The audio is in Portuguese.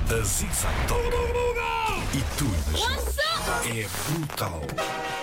A Zig Zag toca. E tu imaginas. É brutal.